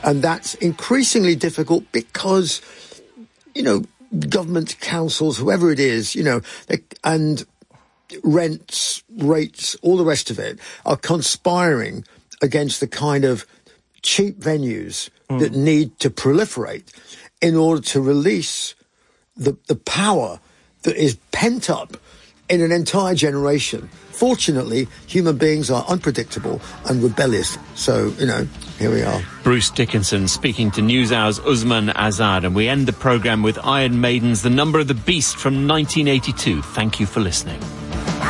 And that's increasingly difficult because, government councils, whoever it is, and rents, rates, all the rest of it are conspiring against the kind of cheap venues that need to proliferate in order to release the power that is pent up in an entire generation. Fortunately, human beings are unpredictable and rebellious. So, here we are. Bruce Dickinson speaking to NewsHour's Usman Azad. And we end the programme with Iron Maiden's The Number of the Beast from 1982. Thank you for listening.